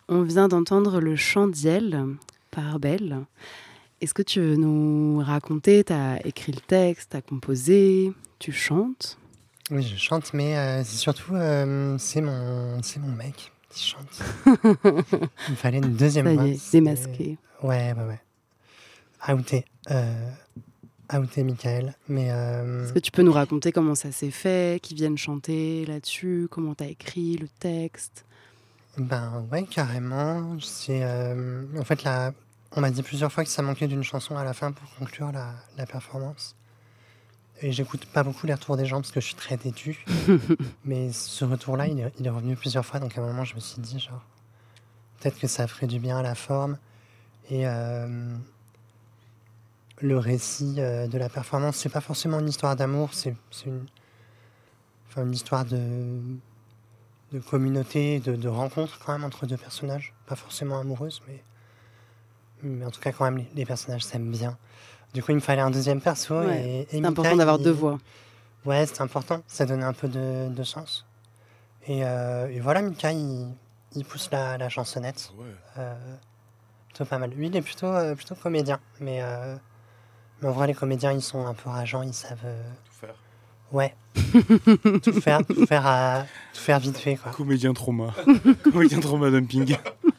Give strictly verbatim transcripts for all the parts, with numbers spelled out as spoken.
On vient d'entendre le chant d'Iel par Belle. Est-ce que tu veux nous raconter, tu as écrit le texte, tu as composé, tu chantes? Oui, je chante, mais euh, c'est surtout, euh, c'est mon, c'est mon mec qui chante. Il me fallait une deuxième Ça voix. y est, C'est... démasqué. Ouais, ouais, ouais. Outé. Euh, outé, Michael. Mais euh, Est-ce que tu peux nous raconter comment ça s'est fait, qui viennent chanter là-dessus, comment tu as écrit le texte? ben ouais, carrément. C'est, euh, en fait, là, on m'a dit plusieurs fois que ça manquait d'une chanson à la fin pour conclure la, la performance. Et j'écoute pas beaucoup les retours des gens parce que je suis très têtu. Mais ce retour-là, il est, il est revenu plusieurs fois. Donc à un moment, je me suis dit, genre, peut-être que ça ferait du bien à la forme. Et euh, le récit euh, de la performance, c'est pas forcément une histoire d'amour, c'est, c'est une, enfin, une histoire de, de communauté, de, de rencontre quand même entre deux personnages. Pas forcément amoureuses, mais, mais en tout cas, quand même, les, les personnages s'aiment bien. Du coup, il me fallait un deuxième perso. Ouais, Et, et c'est Mika, important d'avoir il... deux voix. Ouais, c'est important. Ça donnait un peu de, de sens. Et, euh, et voilà, Mika, il, il pousse la, la chansonnette. Ouais. Euh, plutôt pas mal. Lui, il est plutôt, euh, plutôt comédien. Mais, euh, mais en vrai, les comédiens, ils sont un peu rageants. Ils savent... euh, Tout faire. Ouais. tout faire, tout faire, à, tout faire vite fait, quoi. Comédien trauma. Comédien trauma dumping.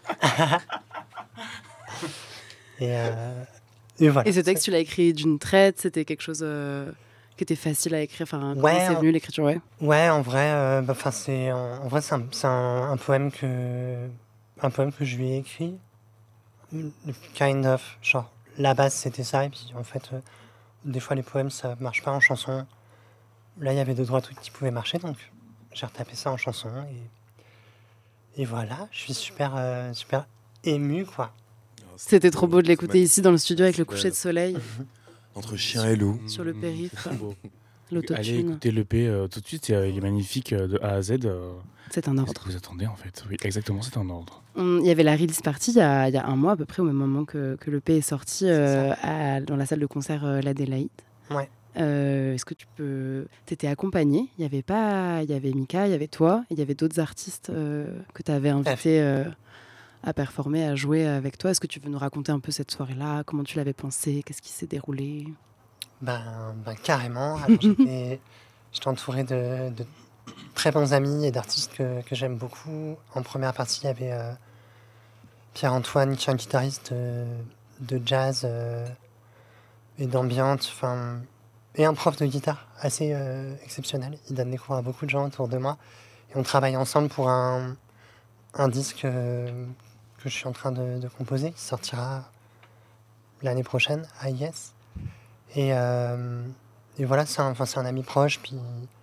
Et, euh, et voilà. Et ce texte, tu l'as écrit d'une traite, c'était quelque chose euh, qui était facile à écrire. Enfin, comment Ouais, c'est en- venu l'écriture, ouais. Ouais, en vrai, euh, bah, 'fin, c'est, en, en vrai, c'est un, c'est un, un poème que, un poème que je lui ai écrit. Kind of, genre, la base c'était ça, et puis en fait, euh, des fois les poèmes ça marche pas en chanson. Là, il y avait deux trois trucs qui pouvaient marcher, donc j'ai retapé ça en chanson, et, et voilà, je suis super, euh, super ému, quoi. C'était trop beau de C'est l'écouter magnifique. ici dans le studio avec C'est le coucher de belle. soleil Entre chien et loup. sur le périph', C'est trop beau. Allez l'autotune. écouter l'E P euh, tout de suite, il est magnifique euh, de A à Z. euh, C'est un Qu'est-ce ordre. que vous attendez en fait? Oui, exactement, c'est un ordre. On- Il y avait la release party il y, a, il y a un mois à peu près, au même moment que, que l'E P est sorti euh, à- dans la salle de concert euh, l'Adélaïde. Ouais. Euh, Est-ce que tu peux... T'étais accompagné. Il y avait pas... Il y avait Mika, il y avait toi, et il y avait d'autres artistes euh, que tu avais invités euh, à performer, à jouer avec toi. Est-ce que tu veux nous raconter un peu cette soirée-là? Comment tu l'avais pensée? Qu'est-ce qui s'est déroulé? Ben, ben carrément. Alors, j'étais, j'étais entouré de, de très bons amis et d'artistes que, que j'aime beaucoup. En première partie, il y avait euh, Pierre-Antoine, qui est un guitariste de, de jazz euh, et d'ambiance, enfin, et un prof de guitare assez euh, exceptionnel. Il donne des cours à beaucoup de gens autour de moi. Et on travaille ensemble pour un, un disque euh, que je suis en train de, de composer, qui sortira l'année prochaine, I guess. Et, euh, et voilà, c'est un, enfin, c'est un ami proche, puis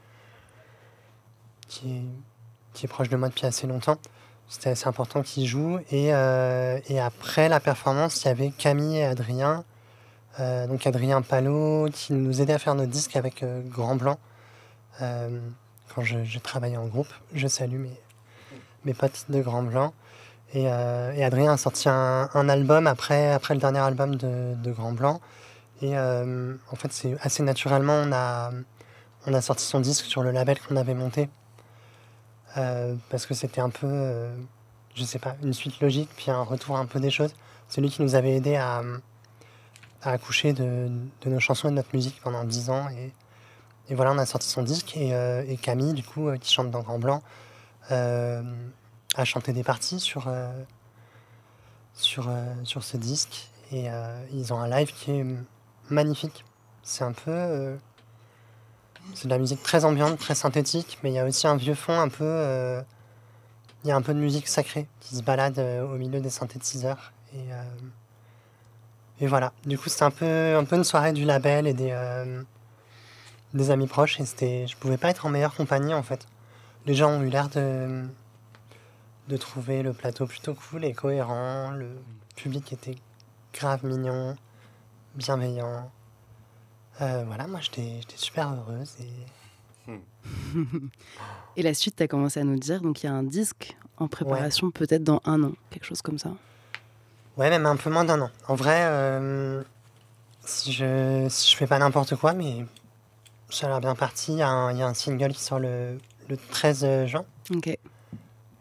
qui est, qui est proche de moi depuis assez longtemps. C'était assez important qu'il joue. Et, euh, et après la performance, il y avait Camille et Adrien. Euh, donc Adrien Palot, qui nous aidait à faire nos disques avec euh, Grand Blanc. Euh, quand je, je travaillais en groupe, je salue mes, mes potes de Grand Blanc. Et, euh, et Adrien a sorti un, un album après, après le dernier album de, de Grand Blanc. Et euh, en fait, c'est assez naturellement, on a, on a sorti son disque sur le label qu'on avait monté. Euh, parce que c'était un peu, euh, je sais pas, une suite logique, puis un retour un peu des choses. C'est lui qui nous avait aidé à, à accoucher de, de nos chansons et de notre musique pendant dix ans. Et, et voilà, on a sorti son disque. Et, euh, et Camille, du coup, euh, qui chante dans Grand Blanc, euh, a chanté des parties sur, euh, sur, euh, sur ce disque. Et euh, ils ont un live qui est magnifique. C'est un peu... euh, c'est de la musique très ambiante, très synthétique, mais il y a aussi un vieux fond un peu... euh, il y a un peu de musique sacrée qui se balade euh, au milieu des synthétiseurs. Et, euh, et voilà. Du coup, c'était un peu, un peu une soirée du label et des, euh, des amis proches. Et c'était, je pouvais pas être en meilleure compagnie, en fait. Les gens ont eu l'air de, de trouver le plateau plutôt cool et cohérent. Le public était grave mignon, bienveillant. Euh, voilà, moi, j'étais, j'étais super heureuse. Et... Et la suite, tu as commencé à nous dire, donc il y a un disque en préparation, ouais. Peut-être dans un an, quelque chose comme ça. Ouais, même un peu moins d'un an. En vrai, euh, si, je, si je fais pas n'importe quoi, mais ça a l'air bien parti, il y, y a un single qui sort le, le treize juin. Ok.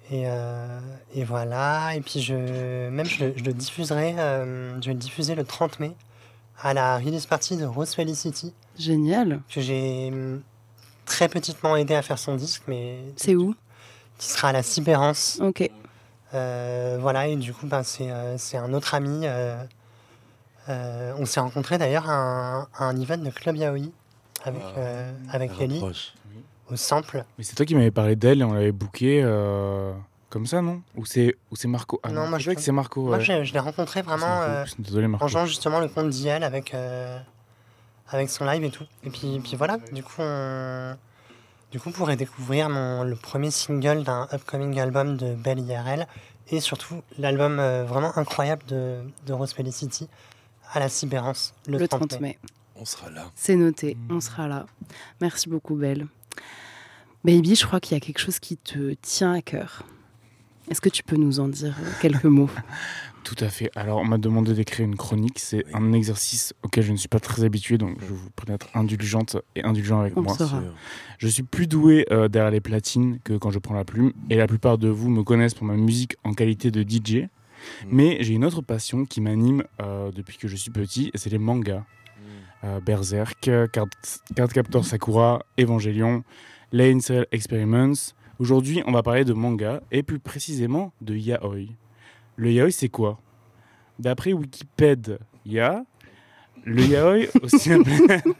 Et, euh, et voilà. Et puis, je, même, je, le- je le diffuserai, euh, je vais le diffuser le trente mai à la release party de Rose Felicity, Génial. que j'ai hum, très petitement aidé à faire son disque, mais C'est où? qui sera à la Cyberance. Ok. Euh, voilà, et du coup, ben, c'est, euh, c'est un autre ami. euh, euh, on s'est rencontrés d'ailleurs à un, à un event de Club Yaoi avec, Ah, euh, avec Ça Ellie rapproche. au sample. Mais c'est toi qui m'avais parlé d'elle et on l'avait booké euh, comme ça, non? Ou c'est ou c'est Marco? Ah Non, non, moi, je je- crois que c'est Marco. Moi, ouais. je, je l'ai rencontré C'est vraiment Marco. euh, Désolé, Marco. en jouant justement le compte d'I L avec, euh, avec son live et tout. Et puis, puis voilà, du coup, on... du coup, vous pourrez découvrir mon, le premier single d'un upcoming album de Belle I R L et surtout l'album euh, vraiment incroyable de, de Rose Felicity à la Cyberance le, Le trente trente mai. mai. On sera là. C'est noté. On sera là. Merci beaucoup, Belle. Baby, je crois qu'il y a quelque chose qui te tient à cœur. Est-ce que tu peux nous en dire quelques mots? Tout à fait. Alors, on m'a demandé d'écrire une chronique. C'est Oui. un exercice auquel je ne suis pas très habitué, donc je vous prie d'être indulgente et indulgent avec On moi. le saura. Sûr. Je suis plus doué euh, derrière les platines que quand je prends la plume, et la plupart de vous me connaissent pour ma musique en qualité de D J. Mm. Mais j'ai une autre passion qui m'anime euh, depuis que je suis petit, et c'est les mangas. Mm. Euh, Berserk, Card, Card Captor Sakura, Evangelion, Lane Serial Experiments. Aujourd'hui, on va parler de manga, et plus précisément de yaoi. Le yaoi, c'est quoi? D'après Wikipédia, le yaoi, aussi appelé,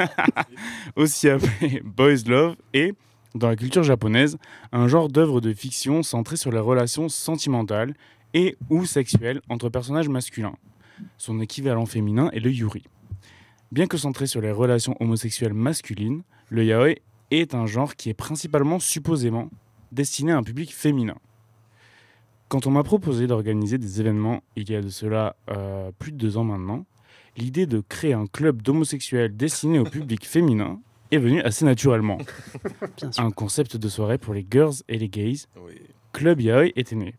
aussi appelé Boys Love, est, dans la culture japonaise, un genre d'œuvre de fiction centré sur les relations sentimentales et ou sexuelles entre personnages masculins. Son équivalent féminin est le yuri. Bien que centré sur les relations homosexuelles masculines, le yaoi est un genre qui est principalement supposément destiné à un public féminin. Quand on m'a proposé d'organiser des événements, il y a de cela euh, plus de deux ans maintenant, l'idée de créer un club d'homosexuels destiné au public féminin est venue assez naturellement. Bien sûr. Un concept de soirée pour les girls et les gays, Oui. Club Yaoi était né.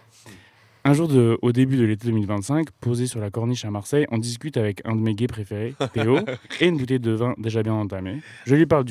Un jour de, au début de l'été deux mille vingt-cinq, posé sur la corniche à Marseille, on discute avec un de mes gays préférés, Théo, et une bouteille de vin déjà bien entamée. Je lui parle du